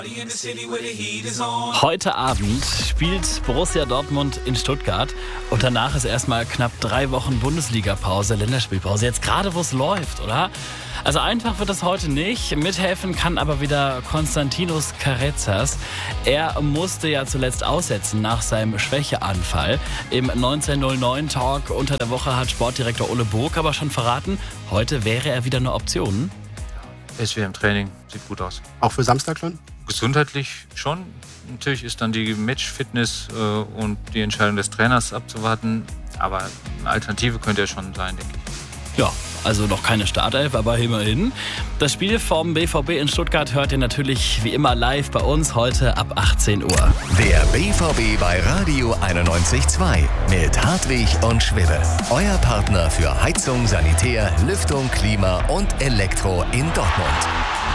Heute Abend spielt Borussia Dortmund in Stuttgart und danach ist erstmal knapp 3 Wochen Bundesliga-Pause, Länderspielpause. Jetzt gerade, wo es läuft, oder? Also einfach wird das heute nicht. Mithelfen kann aber wieder Konstantinos Carezas. Er musste ja zuletzt aussetzen nach seinem Schwächeanfall. Im 1909-Talk unter der Woche hat Sportdirektor Ole Burg aber schon verraten, heute wäre er wieder eine Option. Er ist wieder im Training, sieht gut aus. Auch für Samstag schon? Gesundheitlich schon. Natürlich ist dann die Matchfitness und die Entscheidung des Trainers abzuwarten. Aber eine Alternative könnte er schon sein, denke ich. Ja, also noch keine Startelf, aber immerhin. Das Spiel vom BVB in Stuttgart hört ihr natürlich wie immer live bei uns heute ab 18 Uhr. Der BVB bei Radio 91.2 mit Hartwig und Schwibbe. Euer Partner für Heizung, Sanitär, Lüftung, Klima und Elektro in Dortmund.